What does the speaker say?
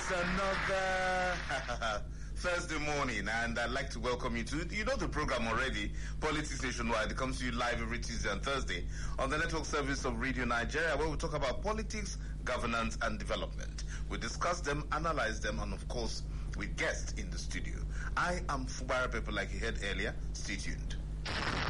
It's another Thursday morning, and I'd like to welcome you to, the program already, Politics Nationwide. It comes to you live every Tuesday and Thursday on the network service of Radio Nigeria, where we talk about politics, governance, and development. We discuss them, analyze them, and of course, with guests in the studio. I am Fubara People, like you heard earlier. Stay tuned.